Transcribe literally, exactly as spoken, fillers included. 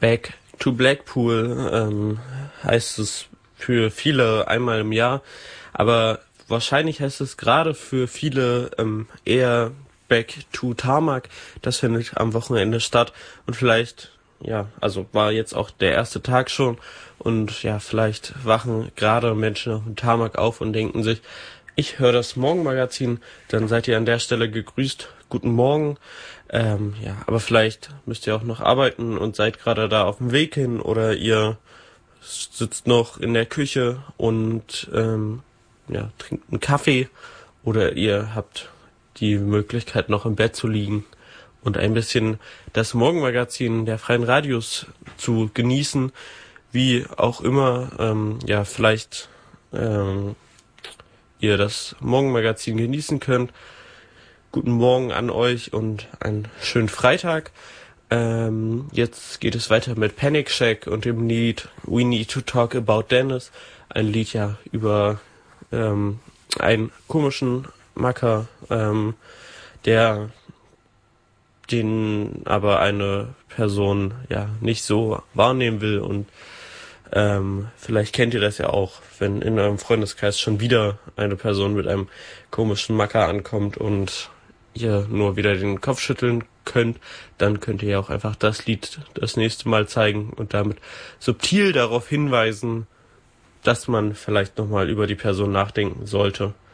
Back to Blackpool ähm, heißt es für viele einmal im Jahr, aber wahrscheinlich heißt es gerade für viele ähm, eher Back to Tarmac. Das findet am Wochenende statt und vielleicht, ja, also war jetzt auch der erste Tag schon und ja, vielleicht wachen gerade Menschen auf dem Tarmac auf und denken sich, ich höre das Morgenmagazin, dann seid ihr an der Stelle gegrüßt. Guten Morgen. Ähm, ja, aber vielleicht müsst ihr auch noch arbeiten und seid gerade da auf dem Weg hin oder ihr sitzt noch in der Küche und ähm, ja, trinkt einen Kaffee oder ihr habt die Möglichkeit noch im Bett zu liegen und ein bisschen das Morgenmagazin der Freien Radios zu genießen, wie auch immer, ähm, ja, vielleicht ähm, ihr das Morgenmagazin genießen könnt. Guten Morgen an euch und einen schönen Freitag. Ähm, jetzt geht es weiter mit Panic Shack und dem Lied We Need to Talk About Dennis. Ein Lied ja über ähm, einen komischen Macker, ähm, der den aber eine Person ja nicht so wahrnehmen will und ähm, vielleicht kennt ihr das ja auch, wenn in eurem Freundeskreis schon wieder eine Person mit einem komischen Macker ankommt und ihr nur wieder den Kopf schütteln könnt, dann könnt ihr ja auch einfach das Lied das nächste Mal zeigen und damit subtil darauf hinweisen, dass man vielleicht nochmal über die Person nachdenken sollte.